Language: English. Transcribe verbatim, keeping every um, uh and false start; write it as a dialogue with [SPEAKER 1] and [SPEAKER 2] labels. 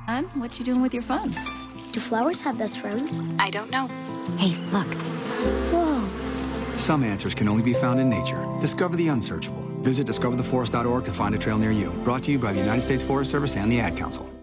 [SPEAKER 1] Ann, what you doing with your phone?
[SPEAKER 2] Do flowers have best friends?
[SPEAKER 1] I don't know. Hey, look.
[SPEAKER 2] Whoa.
[SPEAKER 3] Some answers can only be found in nature. Discover the unsearchable. Visit discover the forest dot org to find a trail near you. Brought to you by the United States Forest Service and the Ad Council.